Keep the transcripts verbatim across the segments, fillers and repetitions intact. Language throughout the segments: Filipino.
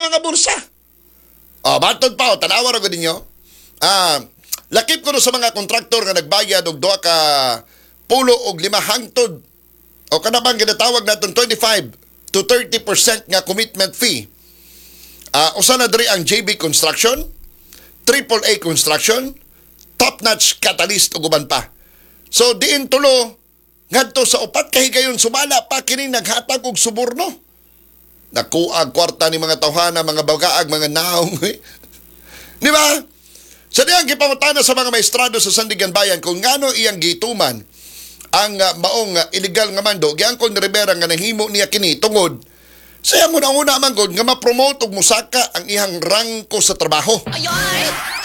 mga bursa. O, batod pa, o, tanawa rin ko ninyo. Ah, lakip ko no sa mga kontraktor nga nagbayad og duha ka pulo og lima hangtod. O kanabang ginatawag naton twenty-five to thirty percent nga commitment fee. Ah, usa na diri ang J B Construction, Triple A Construction, Top Notch Catalyst ug uban pa. So diin tulo ngadto sa upat kahigayon sumala pa kini naghatag og suborno. Nakuag kwarta ni mga tawhana, mga bagaag, mga naong. Di ba? Sa diyang gipamutana sa mga maestrado sa Sandigan Bayan kung ngano iyang gituman ang uh, maong uh, illegal nga mando, giangkon ni Rivera nga nahimo niya kini tungod saya mo na una man gud nga ma-promote og musaka ang iyang rangko sa trabaho. Ayoy!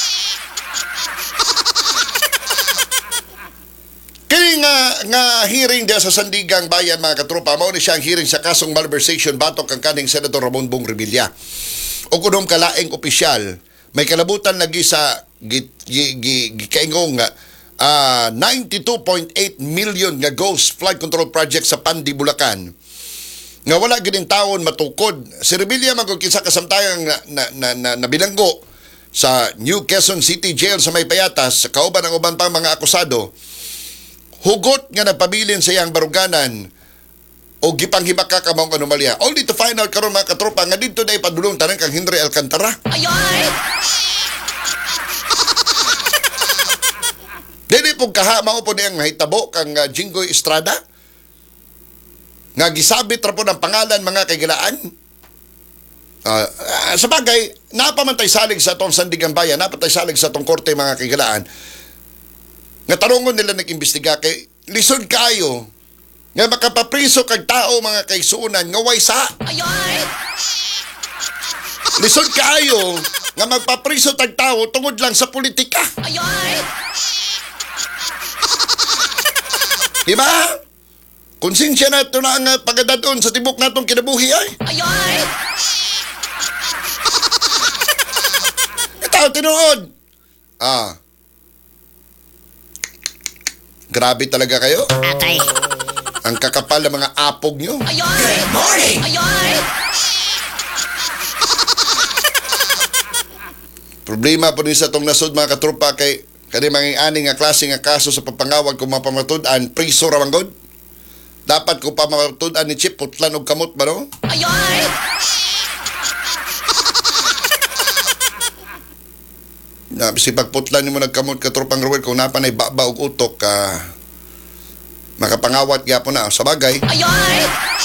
Kini nga, nga hearing dia sa Sandigang Bayan mga katropa, mao ni siyang hearing sa kasong malversation batok kang kaning Senator Ramon Bong Revilla. O kunom kalaing opisyal, may kalabutan lagi sa gikaingong uh, ninety-two point eight million nga ghost flood control project sa Pandi, Bulacan. Nga wala ginin taon matukod. Si Revilla magkong kinsa kasamtayang na, na, na, na, na bilanggo sa New Quezon City Jail sa May Payatas, kauban ang uban pang mga akusado, hugot nga nagpabilin sa iyang baruganan o gipanghibaka ka maong anomalya. Only to find out karon mga katropa nga dito na ipadulong tanan kang Henry Alcantara. Ayoy! Dili pong kaha mao po niyang mahitabo kang uh, Jinggoy Estrada nga gisabit ra po ng pangalan mga kaigilaan. Uh, uh, sa bagay, napamantay salig sa atong Sandigan Bayan, napatay salig sa atong korte mga kaigilaan. Nga tarungon nila nag-imbestiga kay lisod kayo nga makapapriso kag tao mga kaigsuunan nga way sa. Ayoy! Lisod kayo nga magpapriso tag tao tungod lang sa politika. Ayoy! Diba? Konsensya na ito na ang pagadadon sa tibok natong kinabuhi ay. Ayoy! Ito, tinuod. Ah. Grabe talaga kayo. Atay. Ang kakapal ng mga apog nyo. Ayoy! Good morning! Ayoy! Problema po din sa itong nasod mga katropa kay kani mga ani nga klase nga kaso sa papangawag kung mapamatud-an priso ra manggod. Dapat ko pa mapamatud-an ni Chip putlan og kamot ba no? Ayoy! Na si pagputlan nimo nagkamot ka tropang Ruel kung napanay baba og utok ka uh, makapangawat gyapon na sa bagay. Ayoy!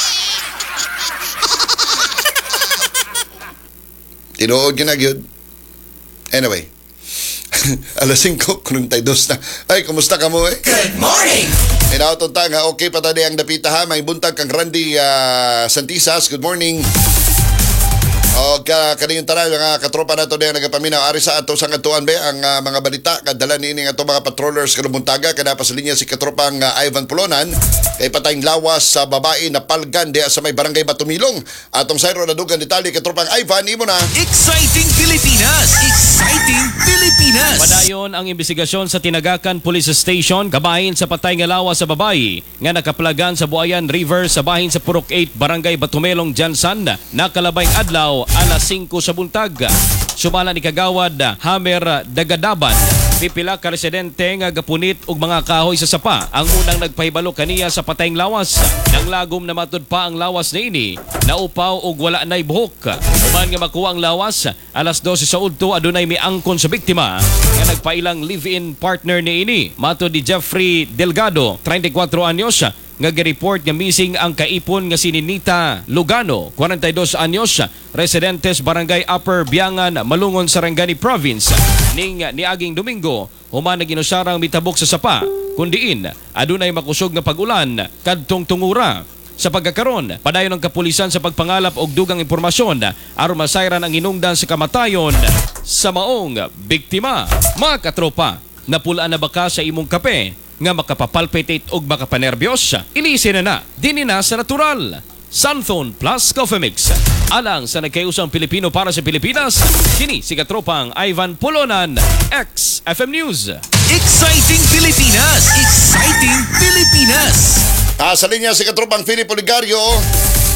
Tinuod gyud na gyud. Anyway. Alas singko, kunong tayo dos na. Ay, kumusta ka mo eh? Good morning! Inautong tang ha, okay pa tayo ang dapita ha. May buntag kang Randy uh, Santisas. Good morning. O ka kaniyong tanan mga katropa nato diyan nagapaminaw ari sa ato sang atuan be ang uh, mga balita kadala niini nga ato mga patrollers kada buntaga kada pa sa linya si katropang uh, Ivan Pulonan kay patayng lawas sa babae na palgan diya sa may barangay Batumilong. Atong sayro na dugang detalye katropang Ivan imo na. Exciting Pilipinas! Exciting Pilipinas! Padayon ang investigasyon sa Tinagakan Police Station kabahin sa patay nga lawas sa babae nga nakaplagan sa Buayan River sa bahin sa Purok eight barangay Batumilong Jansan nakalabay adlaw alas singko sa buntag. Sumala ni Kagawad Hammer Dagadaban pipila ka residente nga gapunit og mga kahoy sa sapa ang unang nagpahibalo kaniya sa patayng lawas. Nang lagom na matud pa ang lawas na ini naupaw og wala nay buhok. Human nga makuha ang lawas alas dose sa udto adunay miangkon sa biktima nga nagpailang live-in partner ni ini. Matud ni Jeffrey Delgado thirty-four anyos nga gi-report nga missing ang kaipon nga si Ninita Lugano, forty-two anyos, residentes barangay Upper Biangan, Malungon, Sarangani Province. Ning niaging Domingo, human na ginusarang mitabok sa sapa, kundiin adunay makusog nga pag-ulan kadtong tungura. Sa pagkakaron, padayon ang kapulisan sa pagpangalap og dugang impormasyon aron masayran ang inungdan sa kamatayon sa maong biktima. Mga katropa, napulaan na baka sa imong kape nga makapapalpitate og makapanerbiyos? Ilisin na na, dini na sa natural. Sunthone Plus Coffee Mix. Alang sa nagkayusang Pilipino para sa Pilipinas, kini si katropang Ivan Pulonan, X F M News. Exciting Pilipinas! Exciting Pilipinas! Ah, sa linya si katropang Philip Oligario.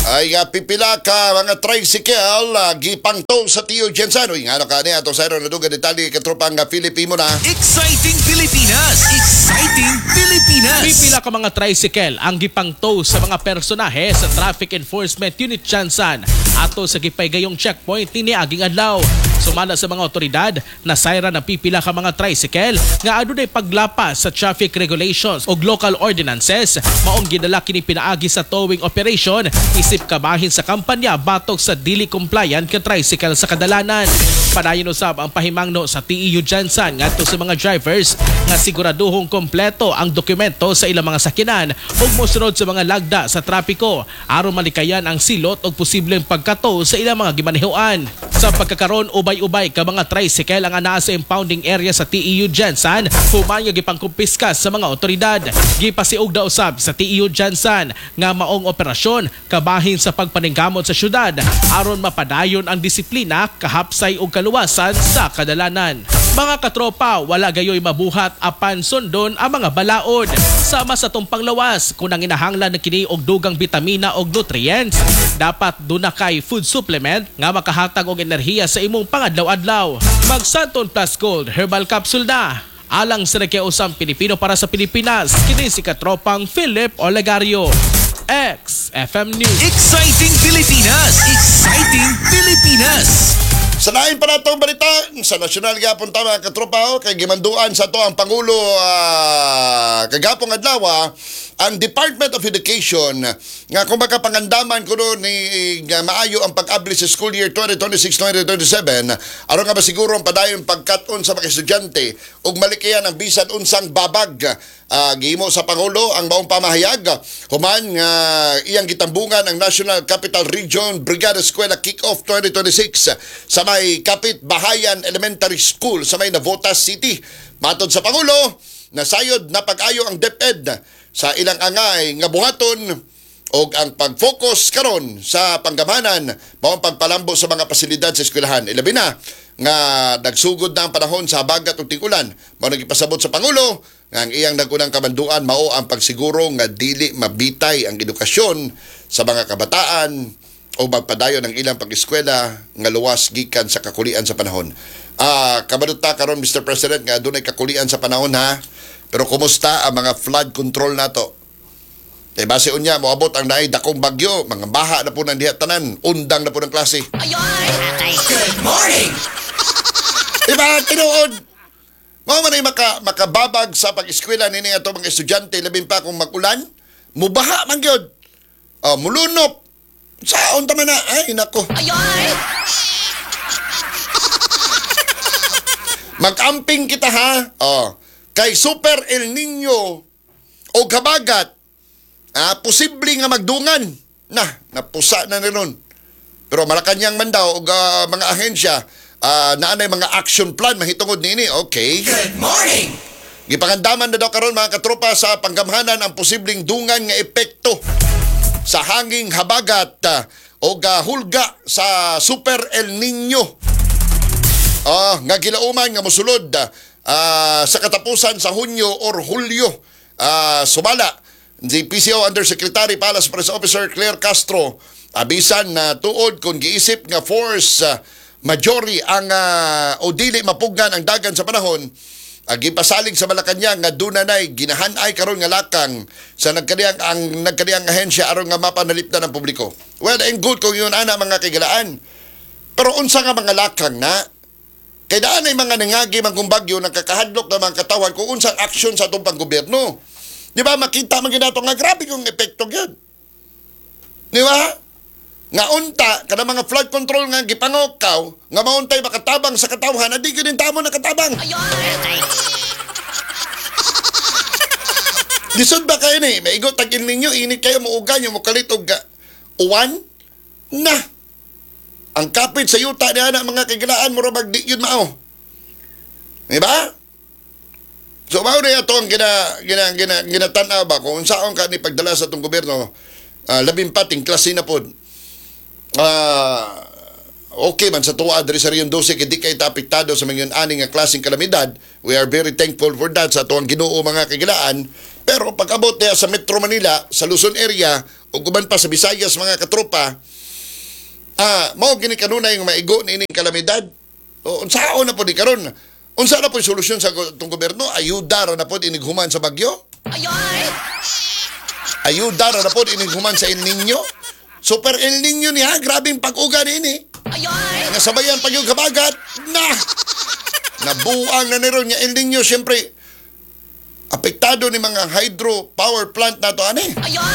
ay uh, pipila ka mga tricycle uh, gipangto sa Tio Jensen. Uy, nga ka niya itong sayro na duga detalye katropang uh, Filipino na. Exciting Pilipinas! Exciting Pilipinas! Pipila ka mga tricycle ang gipangto sa mga personahe sa Traffic Enforcement Unit Jansan ato sa gipay gayong checkpoint ni niaging adlaw. Sumala sa mga otoridad na sayra na pipila ka mga tricycle nga adunay paglapas sa traffic regulations o local ordinances maong gidala kini pinaagi sa towing operation isip kabahin sa kampanya batok sa dili compliant ka tricycle sa kadalanan. Padayon usab ang pahimangno sa T E U Jansan ngadto sa mga drivers nga siguraduhong kompleto ang dokumento sa ilang mga sakyanan ug mosunod sa mga lagda sa trapiko aron malikayan ang silot ug posibleng pagkato sa ilang mga gimanehuan. Sa pagkakaroon ubay-ubay ka mga tricycle ang anaa sa impounding area sa T E U Jansan, human nga gipangkumpiskas sa mga otoridad. Gipasiug daw usab sa T E U Jansan nga maong operasyon kabahin sa pagpaningkamot sa syudad aron mapadayon ang disiplina, kahapsay ug kaluwasan sa kadalanan. Mga katropa, wala gayoy mabuhat apan sundon ang mga balaod. Sama sa tumpang lawas, kung nanginahanglan na kini og dugang bitamina og nutrients, dapat duna kay food supplement nga makahatag og enerhiya sa imong pangadlaw-adlaw. Mag Santon Plus Gold Herbal Capsule na. Alang sa nakiusang Pilipino para sa Pilipinas, kini si katropang Philip Olegario. X F M News. Exciting Pilipinas! Exciting Pilipinas! Sa lain pa natong balita, sa nasyonal gapon ta mga katropa, kay gimanduan sa to ang Pangulo uh, kagapong adlaw ang Department of Education nga kung baka pangandaman ko doon ni nga maayo ang pag-abli sa school year twenty twenty-six twenty twenty-seven aron nga ba siguro ang padayon pagkat-on sa mga estudyante ug malikayan ang bisan unsang babag. Uh, gihimo sa Pangulo ang maong pamahayag human nga uh, iyang gitambungan ang National Capital Region Brigada Eskwela Kick-Off twenty twenty-six sa may Kapit Bahayan Elementary School sa may Navotas City. Matod sa Pangulo, nasayod na pag-ayo ang DepEd sa ilang angay nga buhaton o ang pag-focus karon sa panggamanan maong pagpalambo sa mga pasilidad sa eskwelahan. Ilabi na nga nagsugod na ang panahon sa habagat ug tigulan. Mao nagipasabot sa Pangulo nga ang iyang nagunang kamanduan mao ang pagsiguro nga dili mabitay ang edukasyon sa mga kabataan o magpadayon ang ilang pag-eskwela nga luwas gikan sa kakulian sa panahon. Ah, kabadot ta karon Mister President nga adunay kakulian sa panahon ha. Pero kumusta ang mga flood control nato? Eh base unya moabot ang naay dakong bagyo, mga baha na po nang diha tanan, undang na po ng klase. Good morning! Diba, tinuod? Mao man ay maka, makababag sa pag-eskwela nini ato mga estudyante labing pa kung mag-ulan, mubaha man gyud. Oh, mulunop. Saon ta man na? Ay nako. Mag-amping kita ha. Oh, kay Super El Nino o kabagat. Ah, posible nga magdungan. Na, napusa na rin. Pero Malacanang man daw og uh, mga ahensya Uh, naanay mga action plan mahitungod nini. Okay. Good morning! Gipangandaman na daw karon mga katropa sa panggamhanan ang posibleng dungan nga epekto sa hanging habagat uh, o uh, hulga sa Super El Nino. Uh, nga gilauman nga mosulod uh, sa katapusan sa Hunyo or Hulyo. Uh, sumala si P C O Undersecretary Palace Press Officer Claire Castro abisan na uh, tuod kung giisip nga force uh, majority ang uh, o dili mapugnan ang dagan sa panahon ang gipasalig sa Malacanang nga dunanay ginahanay karon nga lakang sa nagkadiyang ang nagkadiyang ahensya aron nga mapanalipdan ng publiko. Well and good kung yun ana mga kigalaan. Pero unsa nga mga lakang na kay daan ay mga nangagi man kung bagyo nagkakahadlok na mga katawan kung unsang aksyon sa atong panggobyerno. Di ba makita man ginato nga grabe kung epekto gyud. Di ba? Nga unta, kada mga flood control nga gipangokaw, nga mauntay makatabang sa katawhan, adi ginin tamo na katabang. Lisod ba kayo ni? Maigo tagin ninyo, init kayo, muuga nyo, mukalit og uwan? Na! Ang kapit sa yuta niya na mga kagilaan mo rabag di yun mao. Diba? So, mao na ito ang gina, gina, gina, ginatanaw ba kung saan ka ni pagdala sa itong gobyerno, uh, labing pating klase na po. Uh, okay man sa tuwa diri sa Rion twelve kay di kay apektado sa mga aning nga klaseng kalamidad. We are very thankful for that sa tuwang Ginoo mga kagilaan. Pero pag-abot niya sa Metro Manila, sa Luzon area, o guban pa sa Visayas mga katropa, ah, mao gini kanunay nga maigo ni ining kalamidad. O unsaon na po di karon? Unsa na po yung solusyon sa itong gobyerno? Ayuda ra na po inighuman sa bagyo? Ayuda ra na po inighuman sa El Nino? Super El Nino niya, grabing pag-uga ni ini. Nasabayan pag yung kabagat, na! Nabuang na niron niya El Nino, siyempre, apektado ni mga hydro power plant na to, ane?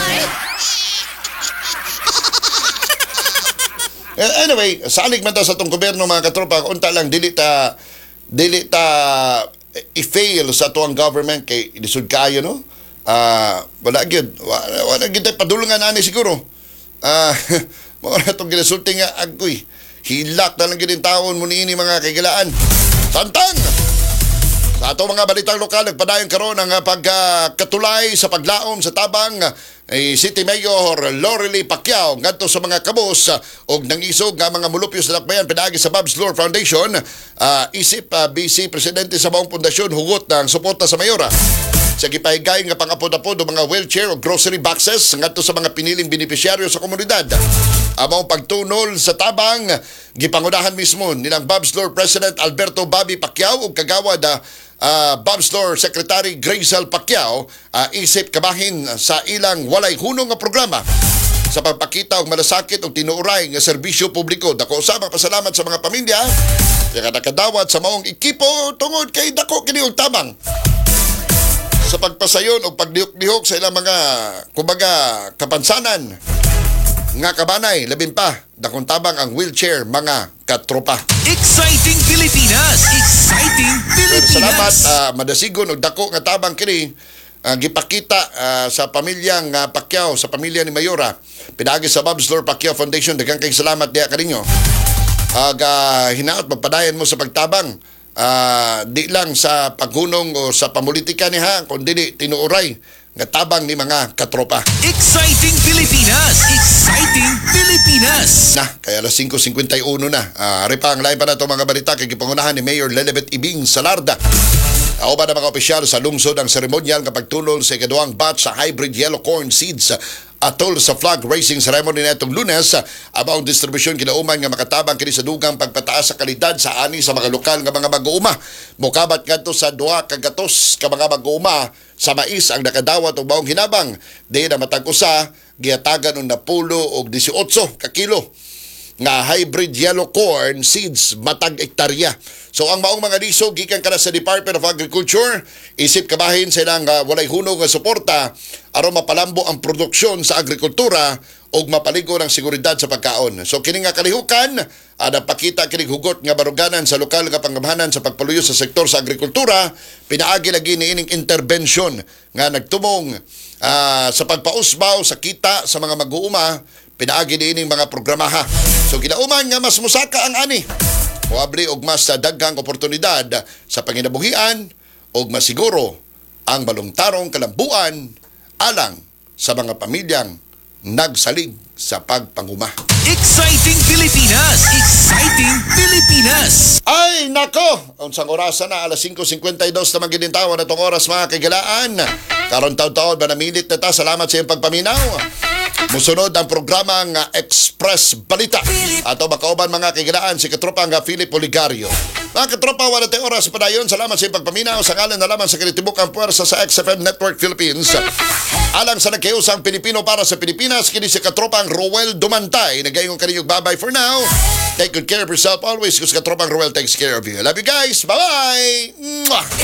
Anyway, salig man ta sa itong gobyerno mga katropa, unta lang, dili ta, dili ta i-fail sa tuwang government kay lisod kayo, no? Ah, wala gyud, wala, wala gyud tayo padulungan ani siguro. Ah, mo na itong ginasulti nga agoy. Hilak na lang gyud yung taon mo niini mga kaigalaan. Tantang! Sa ato mga balitang lokal, nagpadayon karon ang pagkatulay sa paglaom sa tabang ay City Mayor Lorely Pacquiao ngadto sa mga kabos og nangisog nga mga mulupyo sa dakbayan pinaagi sa Babs Lure Foundation. Uh, isip uh, B C Presidente sa maong pundasyon hugot ng suporta sa mayora sa gipahigay nga pang-apod-apod o mga wheelchair o grocery boxes ngadto sa mga piniling benepisyaryo sa komunidad. Among pagtunol sa tabang gipangunahan mismo nilang Babs Lure President Alberto Bobby Pacquiao ug kagawad uh, Babs Lure Secretary Grazel Pacquiao uh, isip kabahin sa ilang walay hunong nga programa sa pagpakita og malasakit og tinuuray nga serbisyo publiko. Dako usab pasalamat sa mga pamilya nga nakadawat sa maong ekipo tungod kay dako kini og tabang sa pagpasayon o pagdihok-dihok sa ilang mga kumbaga kapansanan nga kabanay, labing pa dakong tabang ang wheelchair mga katropa. Exciting Pilipinas! Exciting Pero salamat, Pilipinas! uh, madasigon og dako nga tabang kini uh, gipakita uh, sa pamilyang uh, Pacquiao, sa pamilya ni Mayora. Pinaagi sa Babs Lure Pacquiao Foundation, daghang kay salamat diha kaninyo. Ag uh, hinaot magpadayon mo sa pagtabang. Uh, di lang sa paghunong o sa pamulitika niya, kundi di tinuuray nga tabang ni mga katropa. Exciting Pilipinas! Exciting Pilipinas! Na, kaya alas five fifty-one na. Uh, ari pa ang live pa na itong mga balita kay gipangunahan ni Mayor Lelebet Ibing Salarda. Ako ba na mga opisyal sa lungsod ang seremonyal nga pagtulong sa ikaduhang batch sa hybrid yellow corn seeds atol sa flag raising ceremony na itong Lunes. Abang distribusyon kinauman nga makatabang kini sa dugang pagpataas sa kalidad sa ani sa mga lokal nga mga mag-uuma. Mukabat ngadto sa duha ka gatos ka mga mag-uuma sa mais ang nakadawat og baong hinabang. Di na matag usa giatagan og napulo og eighteen ka kilo nga hybrid yellow corn seeds matag ektarya. So ang maong mga lisog gikan kana sa Department of Agriculture, isip kabahin sa ilang uh, walay hunong nga suporta aron mapalambo ang produksyon sa agrikultura ug mapaligo ng seguridad sa pagkaon. So kini nga kalihukan uh, napakita kini hugot nga baruganan sa lokal nga pangamahanan sa pagpaluyo sa sektor sa agrikultura, pinaagi lagi ni ining intervention nga nagtumong uh, sa pagpausbaw sa kita sa mga mag-uuma, pinaagi ni ining mga programaha. So kinauman nga mas musaka ang ani. Muabli og mas daghang oportunidad sa panginabuhian og masiguro ang balungtarong kalambuan alang sa mga pamilyang nagsalig sa pagpanguma. Exciting Pilipinas! Exciting Pilipinas! Ay nako, unsang oras na alas five fifty-two na maginintawan na itong oras mga kagalaan. Karon taon-taon ba namilit na ta, salamat sa iyong pagpaminaw. Musunod ang programa nga Express Balita. Ato makauban mga kagalaan si katropa nga Philip Oligario. Mga katropa, wala tayo oras pa dayon. Salamat sa iyong pagpaminaw. Sa ngalan na lamang sa kinitibuk ang puwersa sa X F M Network Philippines. Alang sa nagkayusang Pilipino para sa Pilipinas, kini si katropang Roel Dumantay. Nagayong kaniyong babay for now. Take good care of yourself always. Kasi katropang Roel takes care of you. Love you guys. Bye-bye! Mwah!